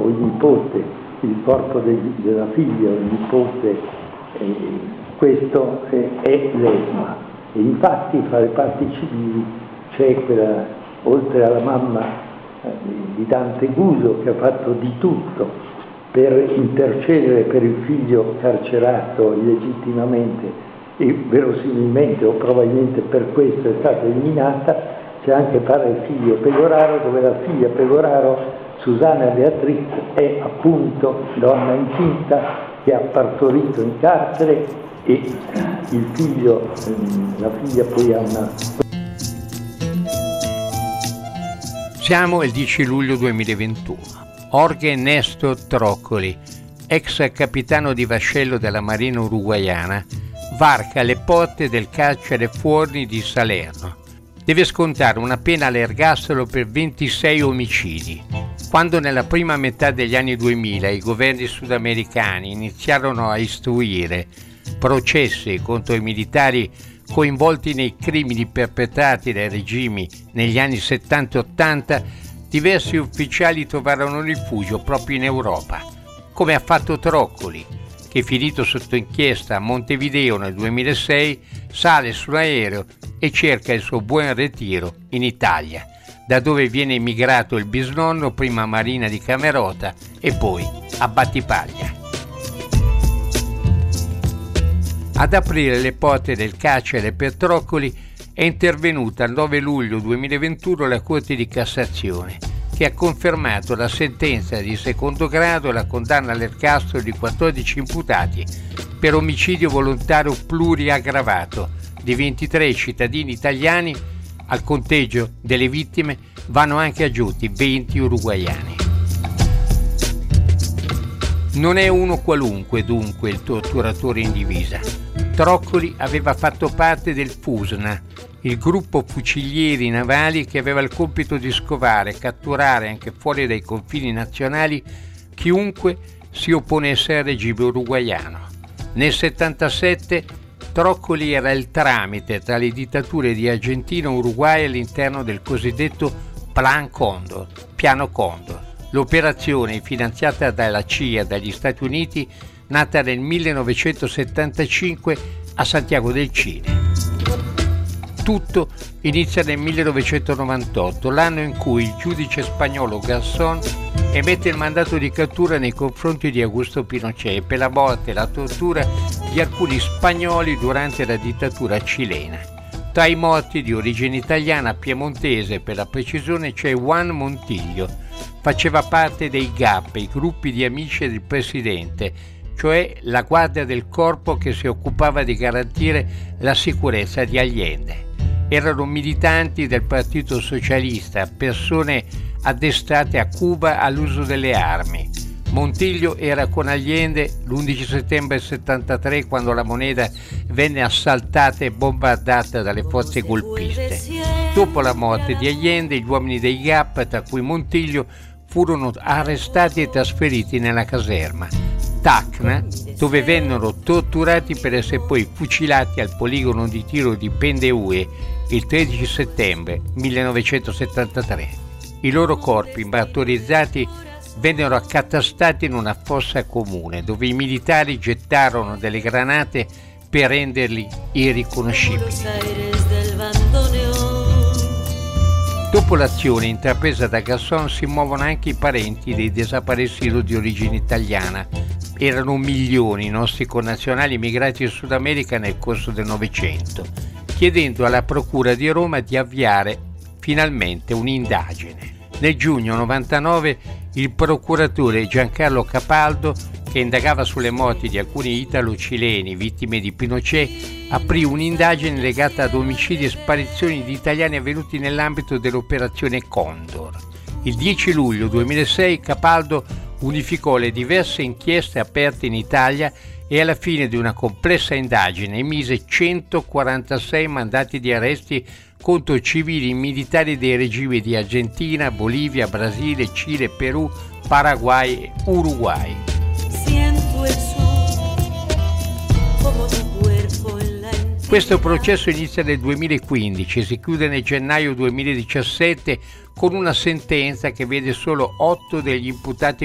o il nipote, il corpo della figlia o il nipote, questo è l'ESMA. E infatti fra le parti civili c'è quella, oltre alla mamma di Dante Guso, che ha fatto di tutto per intercedere per il figlio carcerato illegittimamente e verosimilmente o probabilmente per questo è stata eliminata. C'è anche Padre e Figlio Pegoraro, dove la figlia Pegoraro, Susanna Beatriz, è appunto donna incinta che ha partorito in carcere, e il figlio, la figlia poi ha una... Siamo il 10 luglio 2021. Jorge Ernesto Trócoli, ex capitano di vascello della Marina uruguaiana, varca le porte del carcere Forni di Salerno. Deve scontare una pena all'ergastolo per 26 omicidi. Quando nella prima metà degli anni 2000 i governi sudamericani iniziarono a istruire processi contro i militari coinvolti nei crimini perpetrati dai regimi negli anni 70 e 80, diversi ufficiali trovarono rifugio proprio in Europa, come ha fatto Trócoli, che finito sotto inchiesta a Montevideo nel 2006 sale sull'aereo e cerca il suo buon ritiro in Italia, da dove viene immigrato il bisnonno, prima a Marina di Camerota e poi a Battipaglia. Ad aprire le porte del carcere per Trócoli è intervenuta il 9 luglio 2021 la Corte di Cassazione, che ha confermato la sentenza di secondo grado e la condanna all'ergastolo di 14 imputati per omicidio volontario pluriaggravato di 23 cittadini italiani. Al conteggio delle vittime vanno anche aggiunti 20 uruguaiani. Non è uno qualunque dunque il torturatore in divisa. Trócoli aveva fatto parte del FUSNA, il gruppo fucilieri navali che aveva il compito di scovare e catturare anche fuori dai confini nazionali chiunque si opponesse al regime uruguaiano. Nel 1977 Trócoli era il tramite tra le dittature di Argentina e Uruguay all'interno del cosiddetto Plan Condor, Piano Condor, l'operazione finanziata dalla CIA e dagli Stati Uniti, nata nel 1975 a Santiago del Cile. Tutto inizia nel 1998, l'anno in cui il giudice spagnolo Garzón emette il mandato di cattura nei confronti di Augusto Pinochet per la morte e la tortura di alcuni spagnoli durante la dittatura cilena. Tra i morti di origine italiana piemontese, per la precisione, c'è Juan Montiglio. Faceva parte dei GAP, i gruppi di amici del presidente, cioè la guardia del corpo che si occupava di garantire la sicurezza di Allende. Erano militanti del Partito Socialista, persone addestrate a Cuba all'uso delle armi. Montiglio era con Allende l'11 settembre 73 quando la moneta venne assaltata e bombardata dalle forze golpiste. Dopo la morte di Allende, gli uomini dei GAP, tra cui Montiglio, furono arrestati e trasferiti nella caserma Tacna, dove vennero torturati per essere poi fucilati al poligono di tiro di Pendeue il 13 settembre 1973. I loro corpi martorizzati vennero accatastati in una fossa comune, dove i militari gettarono delle granate per renderli irriconoscibili. Dopo l'azione intrapresa da Garzón si muovono anche i parenti dei desaparecidos di origine italiana. Erano milioni i nostri connazionali immigrati in Sud America nel corso del Novecento, chiedendo alla Procura di Roma di avviare finalmente un'indagine. Nel giugno 99 il procuratore Giancarlo Capaldo, che indagava sulle morti di alcuni italo-cileni vittime di Pinochet, aprì un'indagine legata ad omicidi e sparizioni di italiani avvenuti nell'ambito dell'operazione Condor. Il 10 luglio 2006 Capaldo unificò le diverse inchieste aperte in Italia e alla fine di una complessa indagine emise 146 mandati di arresti contro civili e militari dei regimi di Argentina, Bolivia, Brasile, Cile, Perù, Paraguay e Uruguay. Questo processo inizia nel 2015 e si chiude nel gennaio 2017 con una sentenza che vede solo 8 degli imputati